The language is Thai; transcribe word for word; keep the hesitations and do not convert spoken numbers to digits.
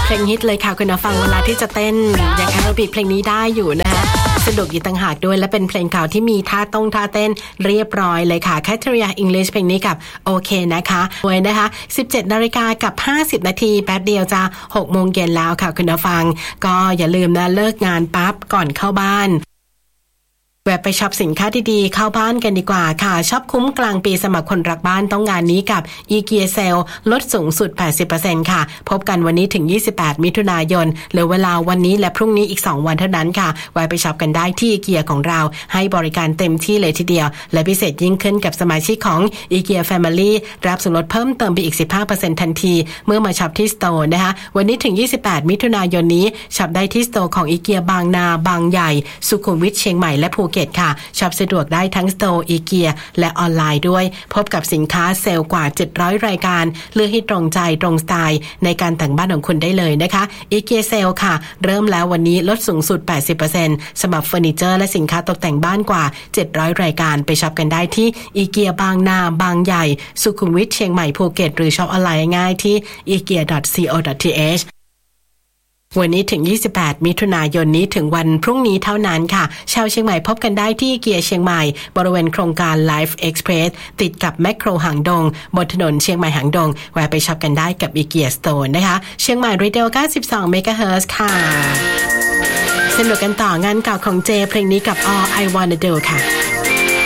เพลงฮิตเลยค่ะคุณฟังเวลาที่จะเต้นอย่างแอโรบิกเพลงนี้ได้อยู่นะคะสนุกอยู่ต่างหากด้วยและเป็นเพลงเก่าที่มีท่าต้องท่าเต้นเรียบร้อยเลยค่ะ Cateria English เพลงนี้กับโอเคนะคะด้วยนะคะ สิบเจ็ดนาฬิกากับห้าสิบนาทีแป๊บเดียวจะหกโมงเย็นแล้วค่ะคุณฟังก็อย่าลืมนะเลิกงานปั๊บก่อนเข้าบ้านแวะไปช็อปสินค้าดีๆเข้าบ้านกันดีกว่าค่ะช็อปคุ้มกลางปีสมัครคนรักบ้านต้องงานนี้กับ IKEA Sale ลดสูงสุด แปดสิบเปอร์เซ็นต์ ค่ะพบกันวันนี้ถึงยี่สิบแปดมิถุนายนเหลือเวลาวันนี้และพรุ่งนี้อีกสองวันเท่านั้นค่ะแวะไปช็อปกันได้ที่ IKEA ของเราให้บริการเต็มที่เลยทีเดียวและพิเศษยิ่งขึ้นกับสมาชิกของ IKEA Family รับส่วนลดเพิ่มเติมไปอีก สิบห้าเปอร์เซ็นต์ ทันทีเมื่อมาช็อปที่สโตร์นะคะวันนี้ถึงยี่สิบแปดมิถุนายนนี้ช็อปได้ที่สโตร์ของ IKEA บางนาบางใหญ่สุขุมวิทเชียงใหม่และภูเก็ตค่ะช็อปสะดวกได้ทั้งสโตร์ IKEA และออนไลน์ด้วยพบกับสินค้าเซลล์กว่าเจ็ดร้อยรายการเลือกให้ตรงใจตรงสไตล์ในการแต่งบ้านของคุณได้เลยนะคะ IKEA Sale ค่ะเริ่มแล้ววันนี้ลดสูงสุด แปดสิบเปอร์เซ็นต์ สำหรับเฟอร์นิเจอร์และสินค้าตกแต่งบ้านกว่าเจ็ดร้อยรายการไปช็อปกันได้ที่ IKEA บางนาบางใหญ่สุขุมวิทเชียงใหม่ภูเก็ตหรือช็อปออนไลน์ง่ายที่ อีเกีย ดอท ซี โอ ดอท ที เอชวันนี้ถึงยี่สิบแปดมิถุนายนนี้ถึงวันพรุ่งนี้เท่านั้นค่ะชาวเชียงใหม่พบกันได้ที่เกียร์เชียงใหม่บริเวณโครงการ Life Express ติดกับแมคโครหางดงบนถนนเชียงใหม่หางดงแวะไปช็อปกันได้กับ IKEA Store นะคะเชียงใหม่ Radio เก้าสิบสอง เมกะเฮิรตซ์ ค่ะสนุกกันต่องานเก่าของเจเพลงนี้กับ All I Wanna Do ค่ะ